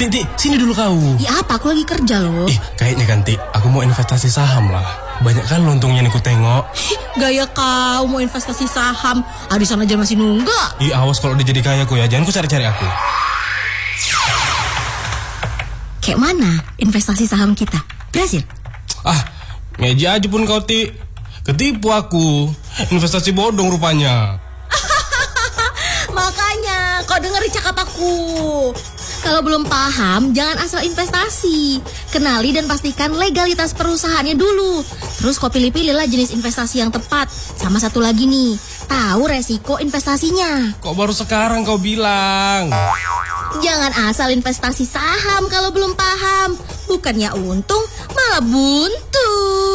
Tik, sini dulu kau. Ya apa, aku lagi kerja loh. Kayaknya kan, Tik, aku mau investasi saham lah. Banyak kan lontongnya nih ku tengok. Gaya kau mau investasi saham. Di sana aja masih nunggak. Awas kalau dia jadi kaya ku ya. Jangan ku cari-cari aku. Kayak mana investasi saham kita? Berhasil? Meja aja pun kau, Tik. Ketipu aku. Investasi bodong rupanya. Makanya kau dengerin cakap aku. Kalau belum paham, jangan asal investasi. Kenali dan pastikan legalitas perusahaannya dulu. Terus kau pilih-pilih lah jenis investasi yang tepat. Sama satu lagi nih, tahu resiko investasinya. Kok baru sekarang kau bilang? Jangan asal investasi saham kalau belum paham. Bukannya untung, malah buntu.